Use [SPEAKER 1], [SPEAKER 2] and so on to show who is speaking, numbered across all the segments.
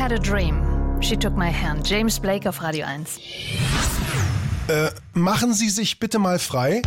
[SPEAKER 1] had a dream. She took my hand. James Blake auf Radio 1.
[SPEAKER 2] Machen Sie sich bitte mal frei.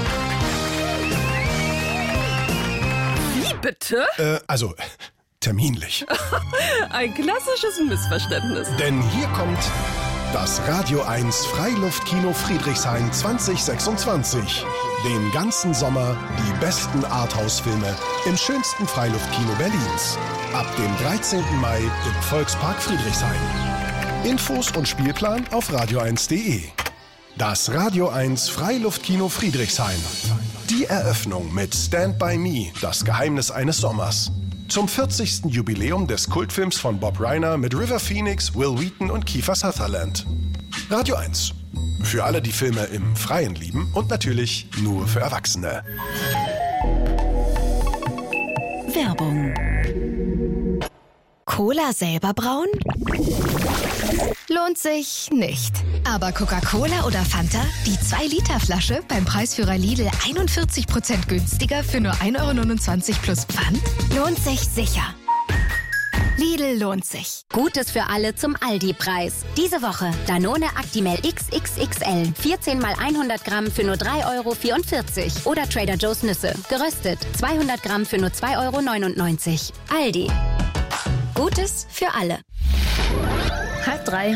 [SPEAKER 3] Wie bitte?
[SPEAKER 2] Also, terminlich.
[SPEAKER 3] Ein klassisches Missverständnis.
[SPEAKER 2] Denn hier kommt das Radio 1 Freiluftkino Friedrichshain 2026. Den ganzen Sommer die besten Arthouse-Filme im schönsten Freiluftkino Berlins. Ab dem 13. Mai im Volkspark Friedrichshain. Infos und Spielplan auf radio1.de. Das Radio 1 Freiluftkino Friedrichshain. Die Eröffnung mit Stand By Me, das Geheimnis eines Sommers. Zum 40. Jubiläum des Kultfilms von Bob Reiner mit River Phoenix, Will Wheaton und Kiefer Sutherland. Radio 1. Für alle, die Filme im Freien lieben und natürlich nur für Erwachsene.
[SPEAKER 4] Werbung. Cola selber brauen? Lohnt sich nicht. Aber Coca-Cola oder Fanta? Die 2-Liter-Flasche beim Preisführer Lidl 41% günstiger für nur 1,29 € plus Pfand? Lohnt sich sicher. Lidl lohnt sich.
[SPEAKER 5] Gutes für alle zum Aldi-Preis. Diese Woche Danone Actimel XXXL. 14 mal 100 Gramm für nur 3,44 €. Oder Trader Joe's Nüsse. Geröstet. 200 Gramm für nur 2,99 €. Aldi. Gutes für alle.
[SPEAKER 1] 2:30.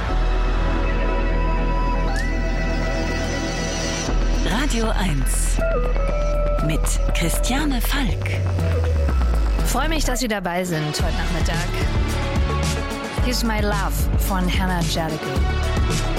[SPEAKER 4] Radio 1 mit Christiane Falk.
[SPEAKER 1] Freue mich, dass Sie dabei sind heute Nachmittag. Here's My Love von Hannah Jellicoe.